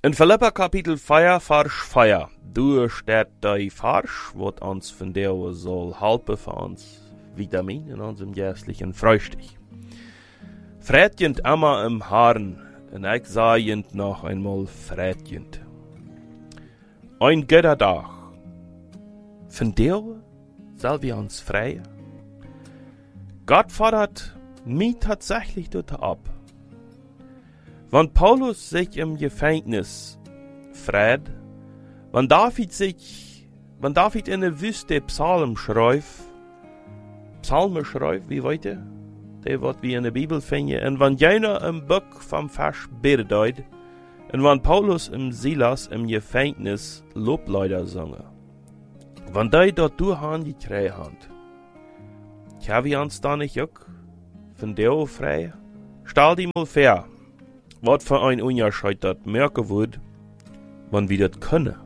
In Philippa kapitel 4, vers 4. Du steht die Vers, wat ons von der soll helpen für uns Vitamin in unserem geistlichen Frühstück. Frätjend immer im Haaren, und ich sahend noch einmal frätjend. Ein guter Tag. Von der soll wir uns freien. Gott fordert mich tatsächlich dort ab. Wenn Paulus sich im Gefängnis freit, wenn David in der Wüste Psalmen schreibt, wie weiter, der wird wie in der Bibel finden, und wenn jener im Buch vom Vers betet, und wenn Paulus im Silas im Gefängnis Loblieder sange, wenn die dort durchhaben gekriegt haben, können wir uns da nicht auch von der frei? Stell die mal fair, was für ein Unterschied das merken wird, wenn wir das können.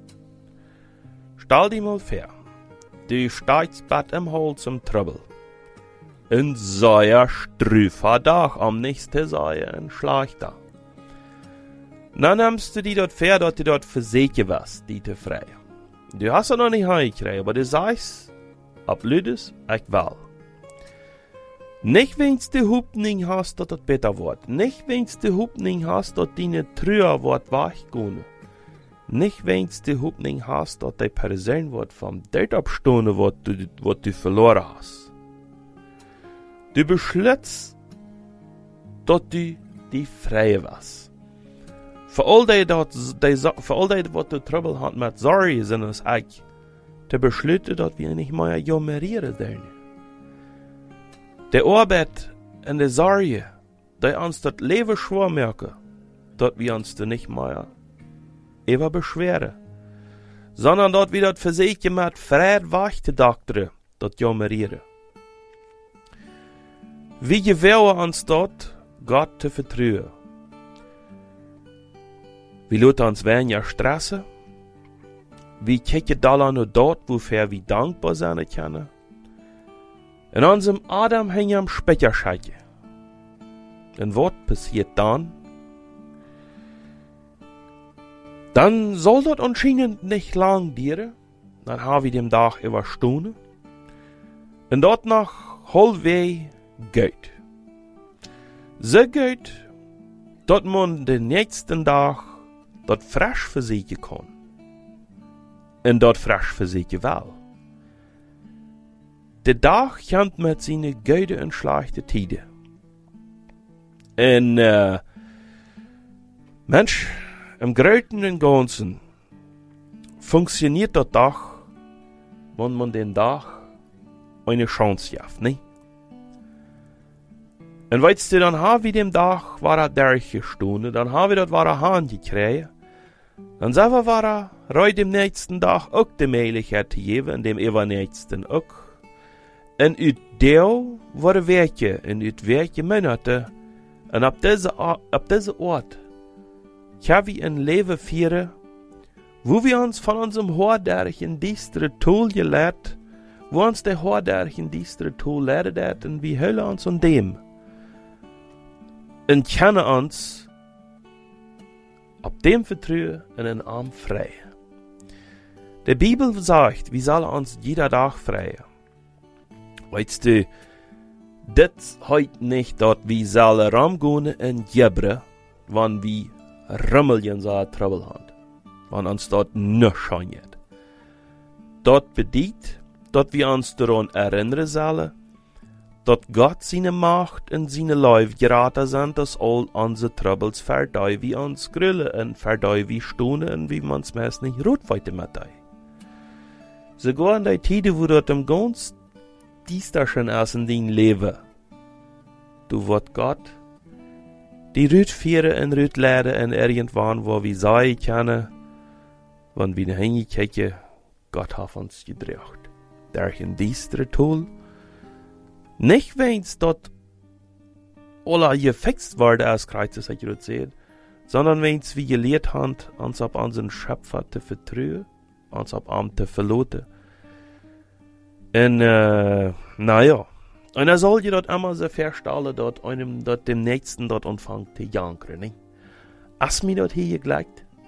Stell die mal fair, du steigst bad im Holz im Trouble. In so ein strüfer Dach am nächsten Säue ein Schlechter. Dann nimmst du die dort fair, dass du dort versichert wirst, die te frei. Du hast ja noch nicht heimgekriegt, aber du sagst, ab Lüdes, ich will. Nicht wenn's die Hoffnung hast, dass das besser wird. Nicht wenn's die Hoffnung hast, dass deine Trüher wird weichgehen. Nicht wenn's die Hoffnung hast, dass die Person wird vom Date abstoßen, was du verloren hast. Du beschließt, dass du die Freie warst. Für all die, was du Trouble hat mit Sorge, sind es ich, zu beschließen, dass wir nicht mehr jammerieren sollen. Die Arbeit und die Sorge, die uns das Leben schwer merken, dass wir uns da nicht mehr über beschweren, sondern dass wir das Versichern mit Fried wachte dachten, das jammerieren. Wie gewähren uns dort, Gott zu vertrauen? Wie lassen uns weniger stressen? Wie kicken da nur dort, wofür wir dankbar sein können? In unserem Adam hängen am Speicherscheiche. Und was passiert dann? Dann soll das anscheinend nicht lang dauern. Dann haben wir den Tag überstanden. Und dort nach halbwegs geht. So geht, dass man den nächsten Tag dort frisch versichern kann. Und dort frisch versichern will. Der Tag kommt mit seinen guten und schlechten Tiden. Und, Mensch, im Großen und Ganzen funktioniert der Tag, wenn man den Tag eine Chance gibt, ne? Und weißt du, dann haben wir dem Tag war er durchgestoßen, dann haben wir das war er Hahn gekriegt, dann selber war er reu dem nächsten Tag auch die Möglichkeit zu geben, und dem übernächsten auch. Und uit der worden Werke, und uit Werke Monate, und ab deze Ort, können wir ein Leben führen, wo wir uns von unserem horderchen diestre Tool gelehrt, wo uns der horderchen diestre Tool lehrt hat, und wir hüllen uns an dem. Und können uns ab dem vertrauen in den Arm frei. Die Bibel sagt, wir sollen uns jeder Tag freien. Weißt du, das heut nicht, dass wir sollen rumgehen und jabbern, wenn wir Rummeln so Trouble haben. Wenn uns dort nicht scheint. Dort bedeutet, dass wir uns daran erinnern sollen, dass Gott seine Macht und seine Läufe geraten sind, dass all unsere Troubles verdei wie uns grillen und verdei wie stohnen und wie man's meist nicht rot weiter mit dei. Sogar in der Tide, wo dort im ganz dies da schon erst in dein Leben. Du wird Gott die Rüt führen und Rüt lehren und irgendwann, wo wir sein können, wenn wir hingekeken, Gott hat uns gebracht. Durch ein diestre Tool. Nicht wenn's dort alle gefixt worden als Kreuzes, ich würde sagen, sondern wenn's wie gelehrt haben, uns auf unseren Schöpfer zu vertrauen, uns auf ihn zu verlassen. Und, naja. Und er soll je dort immer so verstellen, dort einem, dort dem Nächsten dort anfangen zu jankern, ne? Als mir dort hier geglaubt,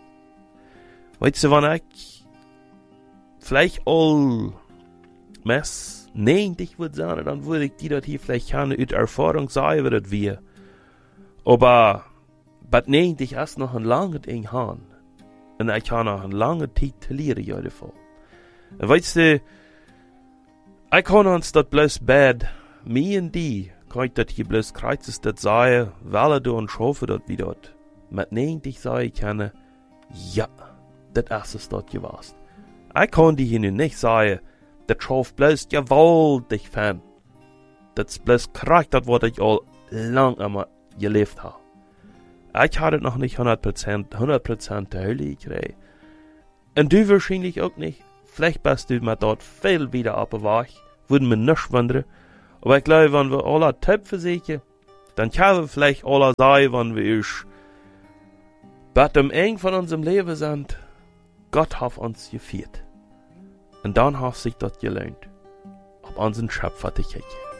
Weißt du, wenn ich vielleicht all mess 90 würde sagen, dann würde ich dir das hier vielleicht gerne uit Erfahrung sagen, wie das wir. Aber, bei 90 ist noch ein langes Ding haben. Und ich habe noch eine lange Zeit zu lernen, in jedem Fall. Und weißt du, ich kann uns das bloß bad, mir und die, kann ich das hier bloß kreuzes das sagen, weil du und schaffe das wie dort. Mit 90 sage ich gerne, ja, das ist es dort gewesen. Ich kann die hier nicht sagen, das schafft bloß gewaltig fan. Das ist bloß krass, das was ich all lang einmal gelebt habe. Ich hatte noch nicht 100% der Hölle gekriegt. Und du wahrscheinlich auch nicht. Vielleicht bist du mal dort viel wieder abgewach, würden wir nicht wundern. Aber ich glaube, wenn wir alle Töpfe sehen, dann können wir vielleicht alle sagen, wenn wir uns bei dem Ende von unserem Leben sind, Gott hat uns geführt. Und dann hat sich das gelohnt, auf unseren Schöpfer zu kicken.